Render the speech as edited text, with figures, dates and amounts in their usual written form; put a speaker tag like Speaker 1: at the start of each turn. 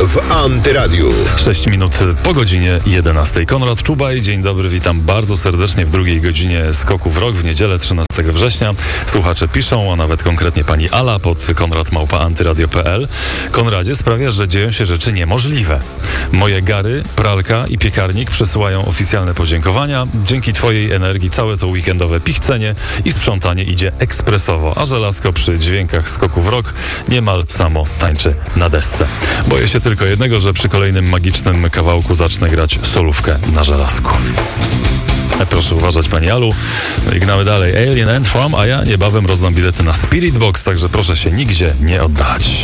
Speaker 1: w Antyradiu.
Speaker 2: 6 minut po godzinie 11. Konrad Czubaj, dzień dobry, witam bardzo serdecznie w drugiej godzinie Skoku w Rok w niedzielę 13 września. Słuchacze piszą, a nawet konkretnie pani Ala pod konrad@antyradio.pl. Konradzie, sprawia, że dzieją się rzeczy niemożliwe. Moje gary, pralka i piekarnik przesyłają oficjalne podziękowania. Dzięki twojej energii całe to weekendowe pichcenie i sprzątanie idzie ekspresowo, a żelazko przy dźwiękach Skoku w Rok niemal samo tańczy na desce. Boję się tylko jednego, że przy kolejnym magicznym kawałku zacznę grać solówkę na żelazku. Proszę uważać, pani Alu. No i gnamy dalej. Alien and From, a ja niebawem rozdam bilety na Spirit Box, także proszę się nigdzie nie oddać.